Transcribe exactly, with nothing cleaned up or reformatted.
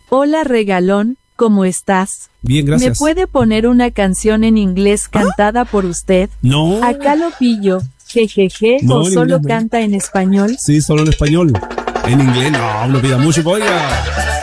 Hola regalón, ¿cómo estás? Bien, gracias. ¿Me puede poner una canción en inglés cantada por usted? No. Acá lo pillo, jejeje, No, o en solo inglés no. canta en español. Sí, solo en español. En inglés no, no pida mucho, oiga.